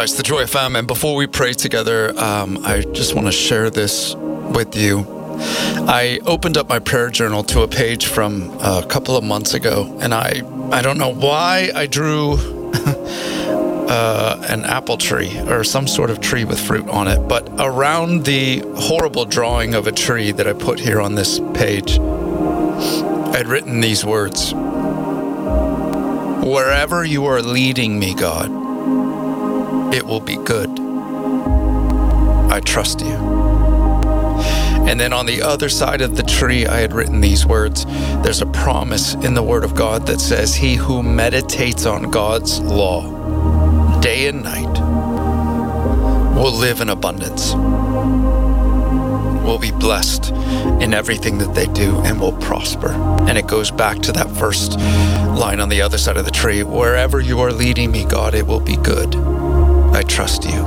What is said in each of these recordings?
It's the Joy FM, and before we pray together, I just want to share this with you. I opened up my prayer journal to a page from a couple of months ago, and I don't know why I drew an apple tree or some sort of tree with fruit on it, but around the horrible drawing of a tree that I put here on this page, I'd written these words: "Wherever you are leading me, God, it will be good. I trust you." And then on the other side of the tree, I had written these words. There's a promise in the Word of God that says, "He who meditates on God's law day and night will live in abundance, will be blessed in everything that they do, and will prosper." And it goes back to that first line on the other side of the tree: "Wherever you are leading me, God, it will be good. I trust you."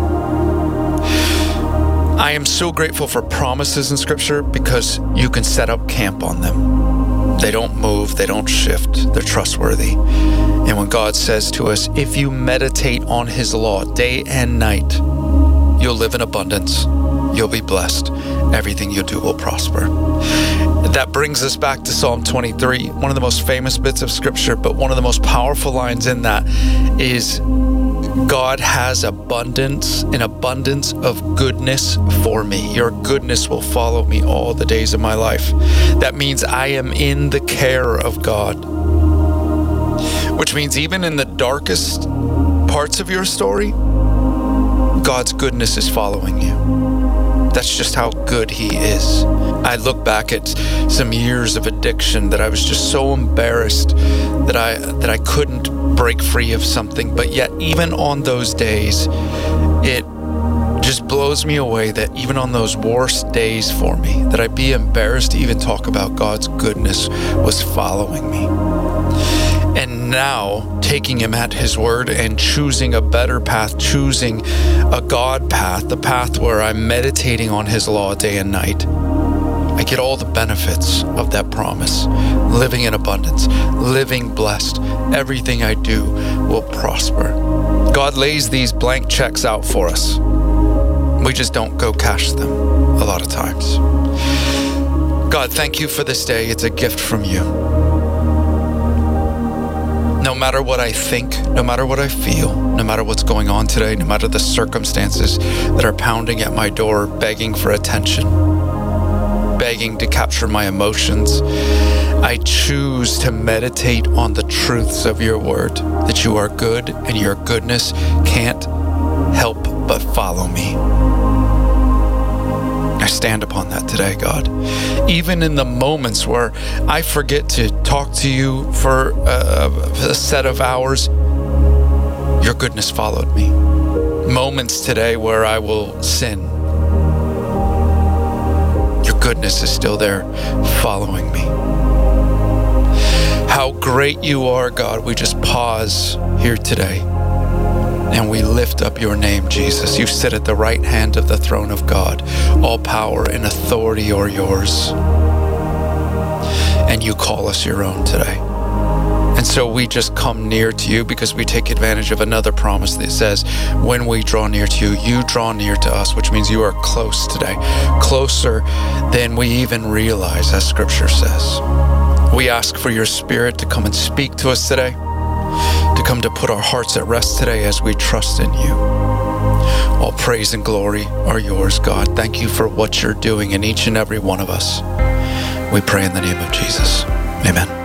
I am so grateful for promises in Scripture because you can set up camp on them. They don't move, they don't shift, they're trustworthy. And when God says to us, if you meditate on His law day and night, you'll live in abundance, you'll be blessed, everything you do will prosper. That brings us back to Psalm 23, one of the most famous bits of Scripture, but one of the most powerful lines in that is, God has an abundance of goodness for me. Your goodness will follow me all the days of my life. That means I am in the care of God, which means even in the darkest parts of your story, God's goodness is following you. That's just how good He is. I look back at some years of addiction that I was just so embarrassed that I couldn't break free of something, but yet even on those days, it just blows me away that even on those worst days for me, that I'd be embarrassed to even talk about God's goodness was following me. And now, taking Him at His word and choosing a better path, choosing a God path, the path where I'm meditating on His law day and night, I get all the benefits of that promise. Living in abundance, living blessed. Everything I do will prosper. God lays these blank checks out for us. We just don't go cash them a lot of times. God, thank you for this day. It's a gift from you. No matter what I think, no matter what I feel, no matter what's going on today, no matter the circumstances that are pounding at my door, begging for attention, begging to capture my emotions, I choose to meditate on the truths of your word, that you are good and your goodness can't help but follow me. I stand upon that today, God. Even in the moments where I forget to talk to you for a set of hours, your goodness followed me. Moments today where I will sin, your goodness is still there following me. How great you are, God. We just pause here today and we lift up your name, Jesus. You sit at the right hand of the throne of God. All power and authority are yours. And you call us your own today. And so we just come near to you because we take advantage of another promise that says, when we draw near to you, you draw near to us, which means you are close today, closer than we even realize, as Scripture says. We ask for your Spirit to come and speak to us today, to come to put our hearts at rest today as we trust in you. All praise and glory are yours, God. Thank you for what you're doing in each and every one of us. We pray in the name of Jesus. Amen.